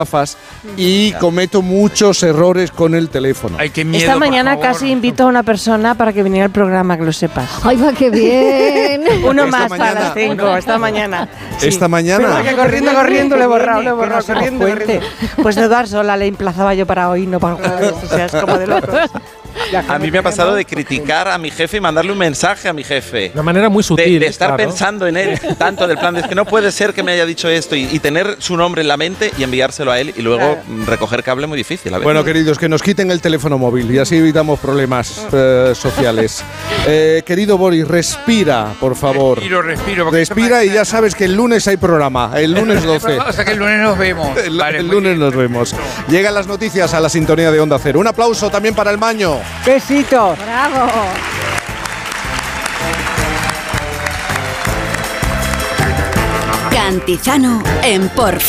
gafas y cometo muchos errores con el teléfono. Ay, qué miedo, Esta mañana por favor. casi invito a una persona para que viniera al programa, que lo sepas. ¡Ay, va, qué bien! Uno Esta más mañana. para las 5, esta mañana. Sí. Esta mañana. Pero que corriendo, le he borrado, corriendo. Pues de dar sola le emplazaba yo para hoy, no para el jueves, o sea, es como de locos. A mí me ha pasado de criticar a mi jefe y mandarle un mensaje a mi jefe. De una manera muy De, sutil. de estar claro. pensando en él tanto del plan de es que no puede ser que me haya dicho esto y tener su nombre en la mente y enviárselo a él y luego recoger cable muy difícil. A ver. Bueno, queridos, que nos quiten el teléfono móvil y así evitamos problemas sociales. Querido Boris, respira, por favor. Respiro. Respira y ya sabes que el lunes hay programa, el lunes 12. O sea que el lunes nos vemos. El lunes nos vemos. Llegan las noticias a la sintonía de Onda Cero. Un aplauso también para el Maño. ¡Besito! ¡Bravo! Cantizano en Por Fin.